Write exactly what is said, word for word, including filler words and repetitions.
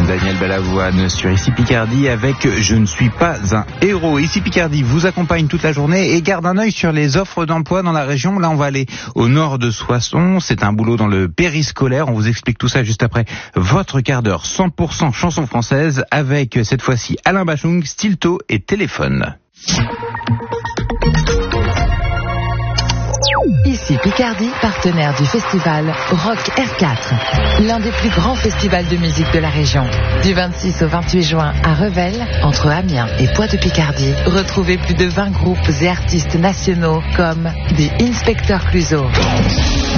Daniel Balavoine sur Ici Picardie avec Je ne suis pas un héros. Ici Picardie vous accompagne toute la journée et garde un œil sur les offres d'emploi dans la région. Là, on va aller au nord de Soissons. C'est un boulot dans le périscolaire. On vous explique tout ça juste après votre quart d'heure cent pour cent chanson française avec cette fois-ci Alain Bachung, Stilto et Téléphone. Ici Picardie, partenaire du festival Rock R quatre, l'un des plus grands festivals de musique de la région. Du vingt-six au vingt-huit juin à Revel, entre Amiens et Poix-de-Picardie, retrouvez plus de vingt groupes et artistes nationaux comme The Inspector Clouseau,